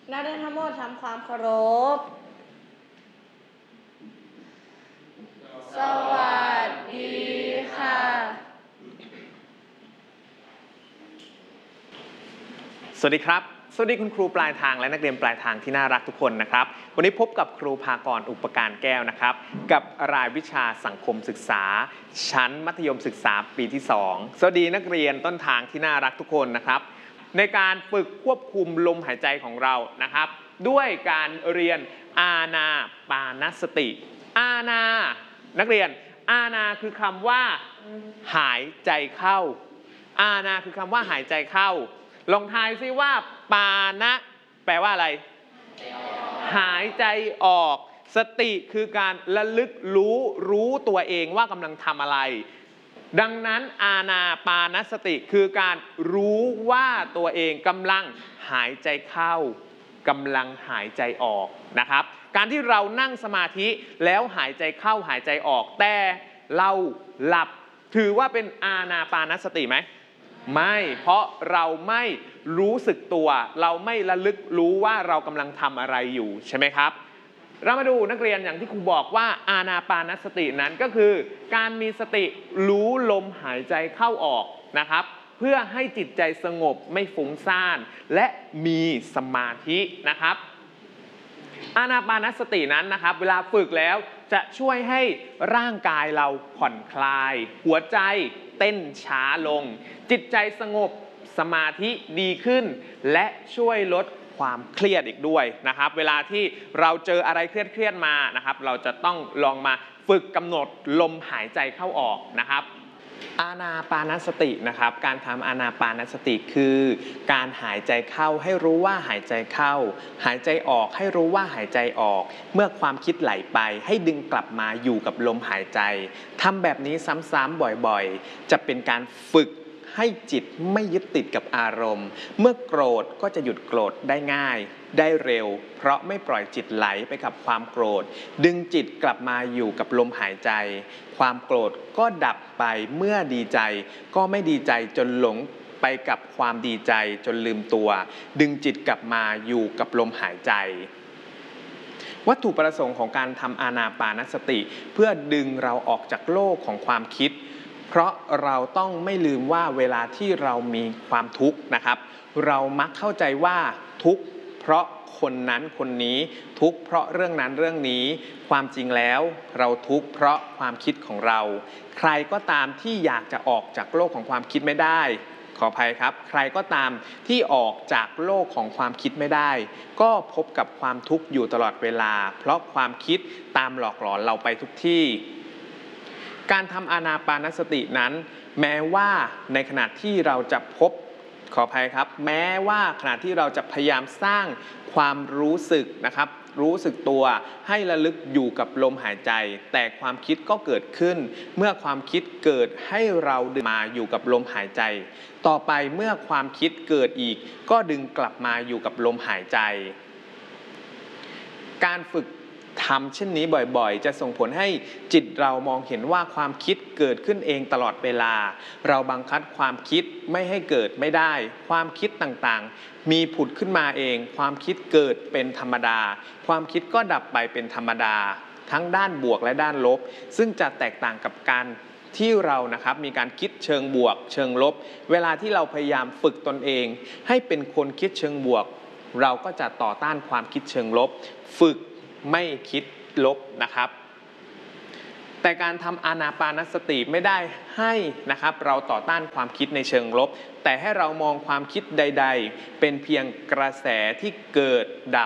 นักเรียนทั้งหมดทำความเคารพสวัสดีค่ะสวัสดีครับสวัสดีคุณครูปลายทางและนักเรียนปลายทางที่น่ารักทุกคนนะครับวันนี้พบกับครูภากรอุปการแก้วนะครับกับรายวิชาสังคมศึกษาชั้นมัธยมศึกษาปีที่2สวัสดีนักเรียนต้นทางที่น่ารักทุกคนนะครับในการฝึกควบคุมลมหายใจของเรานะครับด้วยการเรียนอานาปานสติอานานักเรียนอานาคือคำว่าหายใจเข้าอานาคือคำว่าหายใจเข้าลองทายซิว่าปานะแปลว่าอะไรหายใจออกสติคือการระลึกรู้ตัวเองว่ากำลังทำอะไรดังนั้นอานาปานสติคือการรู้ว่าตัวเองกำลังหายใจเข้ากำลังหายใจออกนะครับการที่เรานั่งสมาธิแล้วหายใจเข้าหายใจออกแต่เราหลับถือว่าเป็นอานาปานสติไหมไม่เพราะเราไม่รู้สึกตัวเราไม่ระลึกรู้ว่าเรากำลังทำอะไรอยู่ใช่ไหมครับเรามาดูนักเรียนอย่างที่ครูบอกว่าอานาปานสตินั้นก็คือการมีสติรู้ลมหายใจเข้าออกนะครับเพื่อให้จิตใจสงบไม่ฟุ้งซ่านและมีสมาธินะครับอานาปานสตินั้นนะครับเวลาฝึกแล้วจะช่วยให้ร่างกายเราผ่อนคลายหัวใจเต้นช้าลงจิตใจสงบสมาธิดีขึ้นและช่วยลดความเครียดอีกด้วยนะครับเวลาที่เราเจออะไรเครียดมานะครับเราจะต้องลองมาฝึกกำหนดลมหายใจเข้าออกนะครับอานาปานสตินะครับการทำอานาปานสติคือการหายใจเข้าให้รู้ว่าหายใจเข้าหายใจออกให้รู้ว่าหายใจออกเมื่อความคิดไหลไปให้ดึงกลับมาอยู่กับลมหายใจทำแบบนี้ซ้ำๆบ่อยๆจะเป็นการฝึกให้จิตไม่ยึดติดกับอารมณ์เมื่อโกรธก็จะหยุดโกรธได้ง่ายได้เร็วเพราะไม่ปล่อยจิตไหลไปกับความโกรธดึงจิตกลับมาอยู่กับลมหายใจความโกรธก็ดับไปเมื่อดีใจก็ไม่ดีใจจนหลงไปกับความดีใจจนลืมตัวดึงจิตกลับมาอยู่กับลมหายใจวัตถุประสงค์ของการทำอานาปานสติเพื่อดึงเราออกจากโลกของความคิดเพราะเราต้องไม่ลืมว่าเวลาที่เรามีความทุกข์นะครับเรามักเข้าใจว่าทุกข์เพราะคนนั้นคนนี้ทุกข์เพราะเรื่องนั้นเรื่องนี้ความจริงแล้วเราทุกข์เพราะความคิดของเราใครก็ตามที่อยากจะออกจากโลกของความคิดไม่ได้ขออภัยครับใครก็ตามที่ออกจากโลกของความคิดไม่ได้ก็พบกับความทุกข์อยู่ตลอดเวลาเพราะความคิดตามหลอกหลอนเราไปทุกที่การทำอานาปานสตินั้นแม้ว่าในขณะที่เราจะพบขออภัยครับแม้ว่าขณะที่เราจะพยายามสร้างความรู้สึกนะครับรู้สึกตัวให้ระลึกอยู่กับลมหายใจแต่ความคิดก็เกิดขึ้นเมื่อความคิดเกิดให้เราดึงมาอยู่กับลมหายใจต่อไปเมื่อความคิดเกิดอีกก็ดึงกลับมาอยู่กับลมหายใจการฝึกทำเช่นนี้บ่อยๆจะส่งผลให้จิตเรามองเห็นว่าความคิดเกิดขึ้นเองตลอดเวลาเราบังคับความคิดไม่ให้เกิดไม่ได้ความคิดต่างๆมีผุดขึ้นมาเองความคิดเกิดเป็นธรรมดาความคิดก็ดับไปเป็นธรรมดาทั้งด้านบวกและด้านลบซึ่งจะแตกต่างกับการที่เรานะครับมีการคิดเชิงบวกเชิงลบเวลาที่เราพยายามฝึกตนเองให้เป็นคนคิดเชิงบวกเราก็จะต่อต้านความคิดเชิงลบฝึกไม่คิดลบนะครับแต่การทำอานาปานสติไม่ได้ให้นะครับเราต่อต้านความคิดในเชิงลบแต่ให้เรามองความคิดใดๆเป็นเพียงกระแสที่เกิดดับ